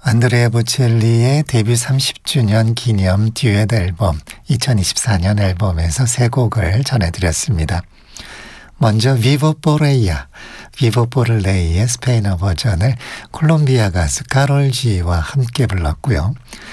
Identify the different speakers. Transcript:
Speaker 1: 안드레아 보첼리의 데뷔 30주년 기념 듀엣 앨범 2024년 앨범에서 세 곡을 전해드렸습니다. 먼저 비보 포레이아, 비보 포를레이의 스페인어 버전을 콜롬비아 가수 카롤 G와 함께 불렀고요.